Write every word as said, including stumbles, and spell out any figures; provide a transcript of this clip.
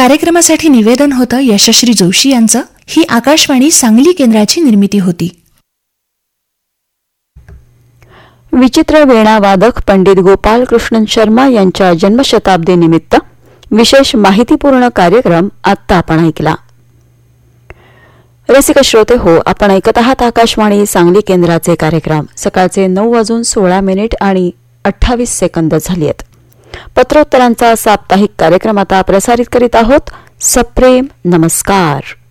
कार्यक्रमासाठी निवेदन होतं यशश्री जोशी यांचं. ही आकाशवाणी सांगली केंद्राची निर्मिती होती. विचित्र वीणा वादक पंडित गोपाल कृष्णन शर्मा यांच्या जन्मशताब्दी निमित्त विशेष माहितीपूर्ण कार्यक्रम आत्ता आपण ऐकला. रसिक श्रोते हो, आपण ऐकत आहात आकाशवाणी सांगली केंद्राचे कार्यक्रम. सकाळचे नऊ वाजून सोळा मिनिट आणि अठ्ठावीस सेकंद झाली आहेत. पत्रोत्तरांचा साप्ताहिक कार्यक्रम आता प्रसारित करीत आहोत. सप्रेम नमस्कार.